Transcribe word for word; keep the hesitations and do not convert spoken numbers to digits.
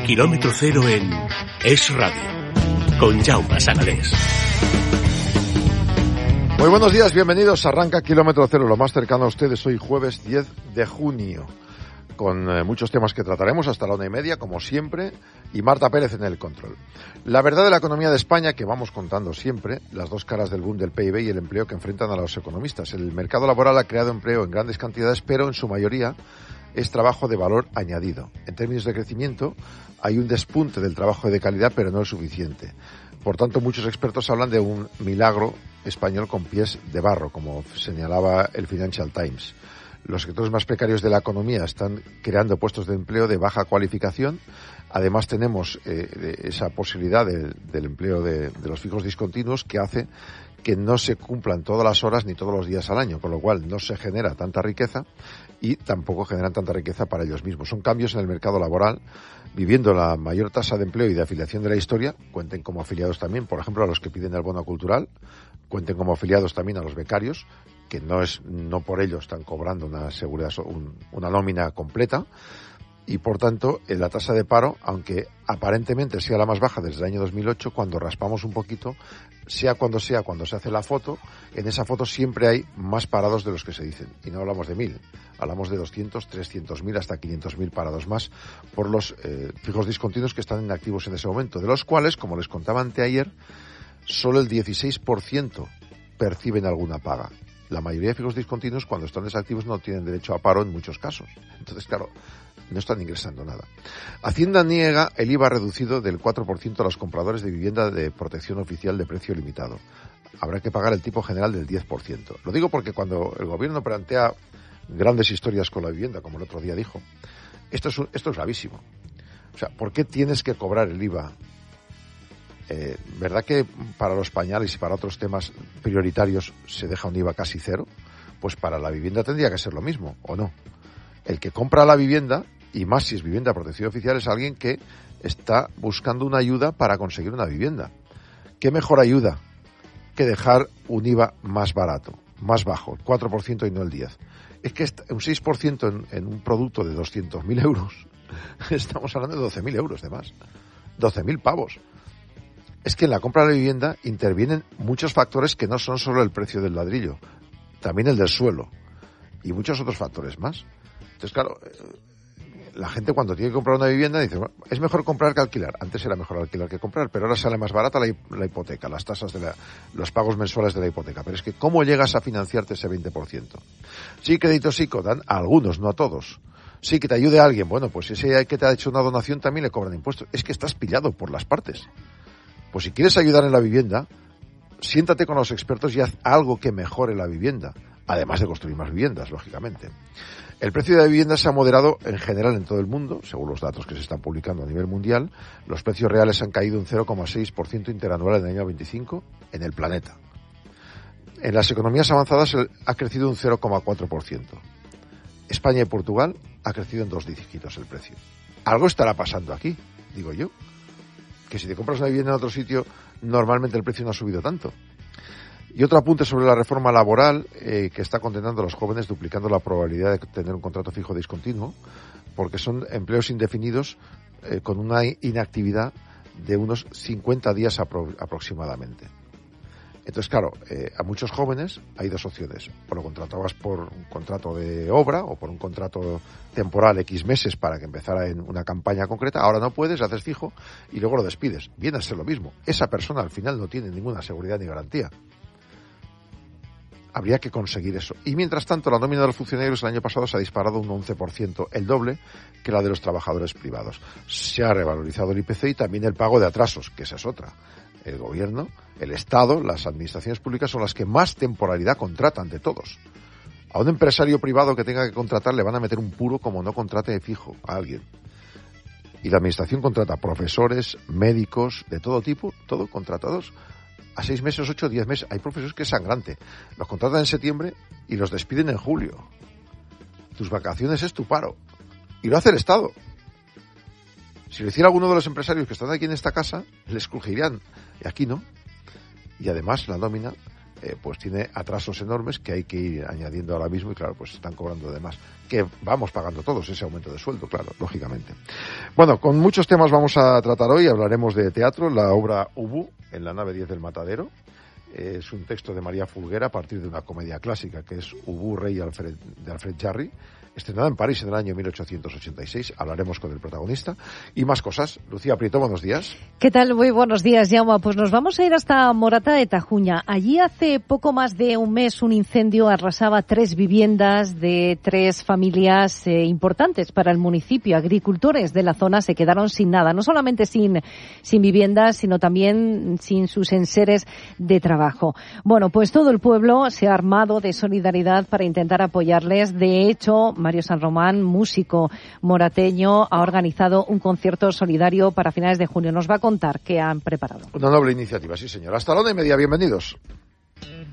Kilómetro Cero en Es Radio, con Jaume Sagalés. Muy buenos días, bienvenidos. Arranca Kilómetro Cero, lo más cercano a ustedes, hoy jueves diez de junio, con eh, muchos temas que trataremos hasta la una y media, como siempre, y Marta Pérez en el control. La verdad de la economía de España, que vamos contando siempre, las dos caras del boom del P I B y el empleo que enfrentan a los economistas. El mercado laboral ha creado empleo en grandes cantidades, pero en su mayoría es trabajo de valor añadido. En términos de crecimiento, hay un despunte del trabajo de calidad, pero no es suficiente. Por tanto, muchos expertos hablan de un milagro español con pies de barro, como señalaba el Financial Times. Los sectores más precarios de la economía están creando puestos de empleo de baja cualificación. Además, tenemos eh, esa posibilidad de, del empleo de, de los fijos discontinuos, que hace que no se cumplan todas las horas ni todos los días al año, con lo cual no se genera tanta riqueza y tampoco generan tanta riqueza para ellos mismos. Son cambios en el mercado laboral, viviendo la mayor tasa de empleo y de afiliación de la historia. Cuenten como afiliados también, por ejemplo, a los que piden el bono cultural, cuenten como afiliados también a los becarios, que no es no por ello están cobrando una seguridad, un, una nómina completa. Y, por tanto, en la tasa de paro, aunque aparentemente sea la más baja desde el año dos mil ocho, cuando raspamos un poquito, sea cuando sea, cuando se hace la foto, en esa foto siempre hay más parados de los que se dicen. Y no hablamos de mil, hablamos de doscientos, trescientos mil, hasta quinientos mil parados más por los eh, fijos discontinuos que están inactivos en ese momento, de los cuales, como les contaba anteayer, solo el dieciséis por ciento perciben alguna paga. La mayoría de fijos discontinuos, cuando están desactivos, no tienen derecho a paro en muchos casos. Entonces, claro, no están ingresando nada. Hacienda niega el I V A reducido del cuatro por ciento a los compradores de vivienda de protección oficial de precio limitado. Habrá que pagar el tipo general del diez por ciento. Lo digo porque cuando el gobierno plantea grandes historias con la vivienda, como el otro día dijo, esto es, esto es gravísimo. O sea, ¿por qué tienes que cobrar el I V A? Eh, ¿Verdad que para los pañales y para otros temas prioritarios se deja un I V A casi cero? Pues para la vivienda tendría que ser lo mismo, ¿o no? El que compra la vivienda, y más si es vivienda de protección oficial, es alguien que está buscando una ayuda para conseguir una vivienda. ¿Qué mejor ayuda que dejar un I V A más barato, más bajo, el cuatro por ciento y no el diez por ciento? Es que un seis por ciento en, en un producto de doscientos mil euros, estamos hablando de doce mil euros de más, doce mil pavos. Es que en la compra de la vivienda intervienen muchos factores que no son solo el precio del ladrillo, también el del suelo y muchos otros factores más. Entonces, claro, la gente cuando tiene que comprar una vivienda dice, bueno, es mejor comprar que alquilar. Antes era mejor alquilar que comprar, pero ahora sale más barata la, la hipoteca, las tasas de la, los pagos mensuales de la hipoteca. Pero es que, ¿cómo llegas a financiarte ese veinte por ciento? Sí, créditos sí, dan a algunos, no a todos. Sí, que te ayude a alguien. Bueno, pues ese que te ha hecho una donación también le cobran impuestos. Es que estás pillado por las partes. Pues si quieres ayudar en la vivienda, siéntate con los expertos y haz algo que mejore la vivienda, además de construir más viviendas, lógicamente. El precio de la vivienda se ha moderado en general en todo el mundo, según los datos que se están publicando a nivel mundial. Los precios reales han caído un cero coma seis por ciento interanual en el año veinticinco en el planeta. En las economías avanzadas ha crecido un cero coma cuatro por ciento. España y Portugal ha crecido en dos dígitos el precio. Algo estará pasando aquí, digo yo. Que si te compras una vivienda en otro sitio, normalmente el precio no ha subido tanto. Y otro apunte sobre la reforma laboral, eh, que está condenando a los jóvenes, duplicando la probabilidad de tener un contrato fijo discontinuo, porque son empleos indefinidos eh, con una inactividad de unos cincuenta días apro- aproximadamente. Entonces, claro, eh, a muchos jóvenes hay dos opciones. O lo contratabas por un contrato de obra o por un contrato temporal X meses para que empezara en una campaña concreta. Ahora no puedes, haces fijo y luego lo despides. Viene a ser lo mismo. Esa persona al final no tiene ninguna seguridad ni garantía. Habría que conseguir eso. Y mientras tanto, la nómina de los funcionarios el año pasado se ha disparado un once por ciento, el doble que la de los trabajadores privados. Se ha revalorizado el I P C y también el pago de atrasos, que esa es otra. El gobierno, el Estado, las administraciones públicas son las que más temporalidad contratan de todos. A un empresario privado que tenga que contratar le van a meter un puro como no contrate de fijo a alguien. Y la administración contrata profesores, médicos, de todo tipo, todo contratados a seis meses, ocho, diez meses. Hay profesores que es sangrante. Los contratan en septiembre y los despiden en julio. Tus vacaciones es tu paro. Y lo hace el Estado. Si lo hiciera alguno de los empresarios que están aquí en esta casa, les crujirían. Y aquí no. Y además la nómina eh, pues tiene atrasos enormes que hay que ir añadiendo ahora mismo y claro, pues están cobrando de más. Que vamos pagando todos ese aumento de sueldo, claro, lógicamente. Bueno, con muchos temas vamos a tratar hoy. Hablaremos de teatro, la obra Ubu, en la nave diez del Matadero. Es un texto de María Folguera a partir de una comedia clásica que es Ubu, Rey Alfred, de Alfred Jarry, estrenada en París en el año mil ochocientos ochenta y seis. Hablaremos con el protagonista y más cosas. Lucía Prieto, buenos días. ¿Qué tal? Muy buenos días, Jaume. Pues nos vamos a ir hasta Morata de Tajuña. Allí hace poco más de un mes un incendio arrasaba tres viviendas de tres familias eh, importantes para el municipio. Agricultores de la zona se quedaron sin nada, no solamente sin, sin viviendas, sino también sin sus enseres de trabajo. Bueno, pues todo el pueblo se ha armado de solidaridad para intentar apoyarles. De hecho, Mario San Román, músico morateño, ha organizado un concierto solidario para finales de junio. Nos va a contar qué han preparado. Una noble iniciativa, sí señor. Hasta la una y media, bienvenidos.